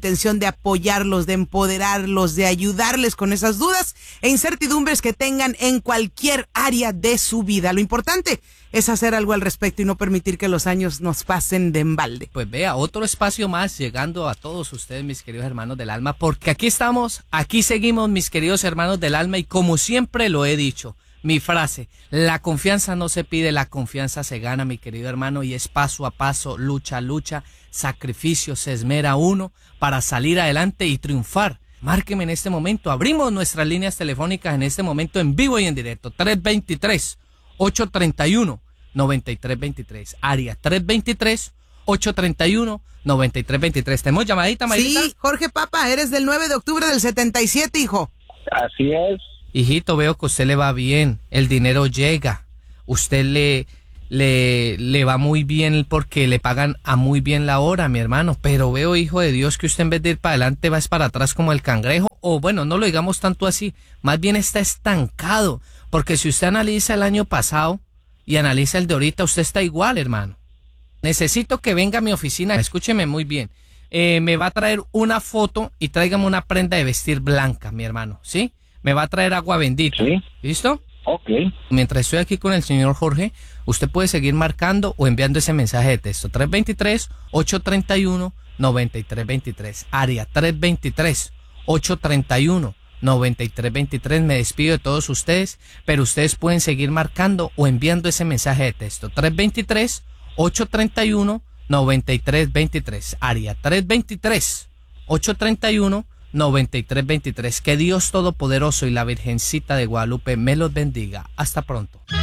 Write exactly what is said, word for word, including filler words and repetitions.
intención de apoyarlos, de empoderarlos, de ayudarles con esas dudas e incertidumbres que tengan en cualquier área de su vida. Lo importante es hacer algo al respecto y no permitir que los años nos pasen de embalde. Pues vea, otro espacio más llegando a todos ustedes, mis queridos hermanos del alma, porque aquí estamos, aquí seguimos, mis queridos hermanos del alma, y como siempre lo he dicho, mi frase, la confianza no se pide, la confianza se gana, mi querido hermano, y es paso a paso, lucha a lucha, sacrificio, se esmera uno para salir adelante y triunfar. Márqueme en este momento, abrimos nuestras líneas telefónicas en este momento en vivo y en directo, tres dos tres, ocho tres uno, nueve tres dos tres, área tres dos tres, ocho tres uno, nueve tres dos tres. ¿Tenemos llamadita, Mayrita? Sí, Jorge Papa, eres del nueve de octubre del setenta y siete, hijo. Así es. Hijito, veo que a usted le va bien, el dinero llega, usted le, le, le va muy bien porque le pagan a muy bien la hora, mi hermano, pero veo, hijo de Dios, que usted en vez de ir para adelante va para atrás como el cangrejo, o bueno, no lo digamos tanto así, más bien está estancado, porque si usted analiza el año pasado y analiza el de ahorita, usted está igual, hermano. Necesito que venga a mi oficina, escúcheme muy bien, eh, me va a traer una foto y tráigame una prenda de vestir blanca, mi hermano, ¿sí? Me va a traer agua bendita. Sí. ¿Listo? Ok. Mientras estoy aquí con el señor Jorge, usted puede seguir marcando o enviando ese mensaje de texto. tres dos tres, ocho tres uno, nueve tres dos tres. Área tres dos tres, ocho tres uno, nueve tres dos tres. Me despido de todos ustedes, pero ustedes pueden seguir marcando o enviando ese mensaje de texto. tres dos tres, ocho tres uno, nueve tres dos tres. Área tres dos tres, ocho tres uno, nueve tres dos tres. Que Dios Todopoderoso y la Virgencita de Guadalupe me los bendiga. Hasta pronto.